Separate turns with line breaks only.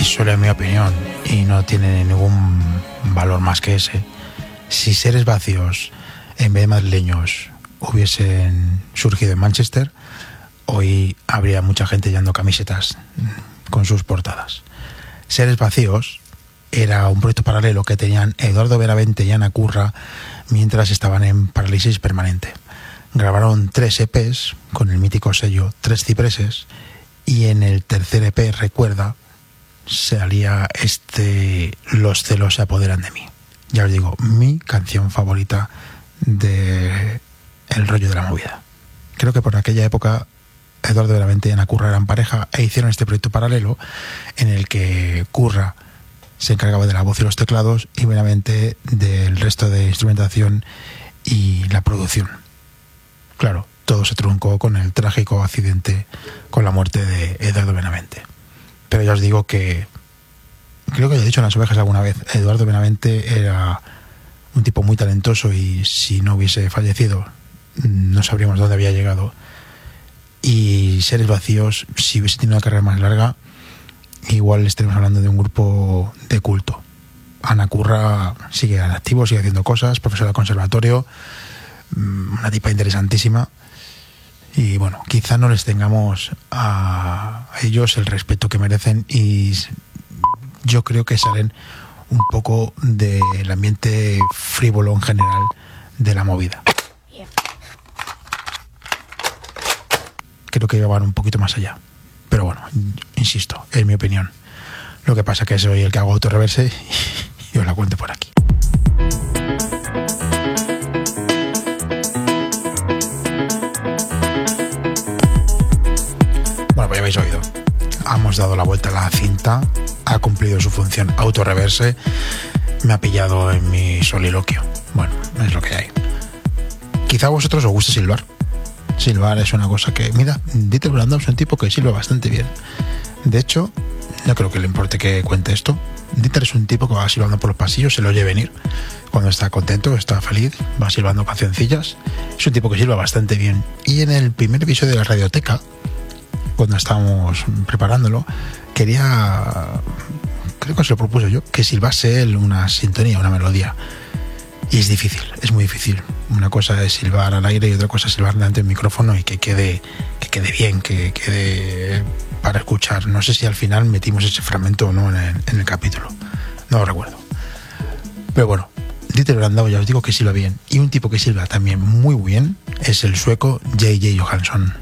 y solo en mi opinión, y no tiene ningún valor más que ese, si Seres Vacíos, en vez de madrileños, hubiesen surgido en Manchester, hoy habría mucha gente llevando camisetas con sus portadas. Seres Vacíos era un proyecto paralelo que tenían Eduardo Benavente y Ana Curra mientras estaban en parálisis permanente. Grabaron 3 EPs con el mítico sello Tres Cipreses, y en el tercer EP, Recuerda, salía Los celos se apoderan de mí. Ya os digo, mi canción favorita de el rollo de la movida. Creo que por aquella época Eduardo Benavente y Ana Curra eran pareja e hicieron este proyecto paralelo en el que Curra se encargaba de la voz y los teclados y Benavente del resto de instrumentación y la producción. Claro, todo se truncó con el trágico accidente con la muerte de Eduardo Benavente. Pero ya os digo que, creo que lo he dicho en Las Ovejas alguna vez, Eduardo Benavente era un tipo muy talentoso y si no hubiese fallecido no sabríamos dónde había llegado. Y Seres Vacíos, si hubiese tenido una carrera más larga, igual estaremos hablando de un grupo de culto. Ana Curra sigue en activo, sigue haciendo cosas, profesora de conservatorio, una tipa interesantísima. Y bueno, quizá no les tengamos a ellos el respeto que merecen, y yo creo que salen un poco del ambiente frívolo en general de la movida. Creo que van un poquito más allá, pero bueno, insisto, es mi opinión. Lo que pasa es que soy el que hago autorreverse y os la cuento por aquí. Bueno, pues ya habéis oído, hemos dado la vuelta a la cinta, ha cumplido su función autorreverse, me ha pillado en mi soliloquio. Bueno, es lo que hay. Quizá a vosotros os guste silbar. Silbar es una cosa que, mira, Dieter Brandau es un tipo que silba bastante bien. De hecho, no creo que le importe que cuente esto. Dieter es un tipo que va silbando por los pasillos, se lo oye venir. Cuando está contento, está feliz, va silbando cancioncillas. Es un tipo que silba bastante bien. Y en el primer episodio de la Radioteca, cuando estábamos preparándolo, creo que se lo propuse yo, que silbase él una sintonía, una melodía. Y es difícil, es muy difícil. Una cosa es silbar al aire y otra cosa es silbar delante del micrófono y que quede bien, que quede para escuchar. No sé si al final metimos ese fragmento o no en el capítulo. No lo recuerdo. Pero bueno, Dieter Brandau, ya os digo que silba bien. Y un tipo que silba también muy bien es el sueco J.J. Johansson.